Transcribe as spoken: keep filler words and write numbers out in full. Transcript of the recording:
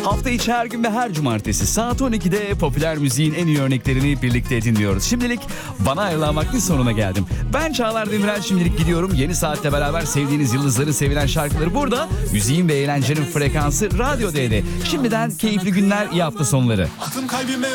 Hafta içi her gün ve her cumartesi saat on ikide popüler müziğin en iyi örneklerini birlikte dinliyoruz. Şimdilik bana ayrılan vaktin sonuna geldim. Ben Çağlar Demirel, şimdilik gidiyorum. Yeni saatle beraber sevdiğiniz yıldızların sevilen şarkıları burada. Müziğin ve eğlencenin frekansı Radyo D'de. Şimdiden keyifli günler, iyi hafta sonları. Aklım kalbime